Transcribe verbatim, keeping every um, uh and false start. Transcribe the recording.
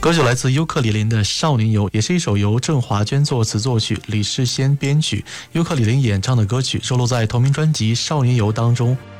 歌曲来自尤克里林的《少年游》，也是一首由郑华娟作词作曲，李世先编曲，尤克里林演唱的歌曲，收录在同名专辑《少年游》当中。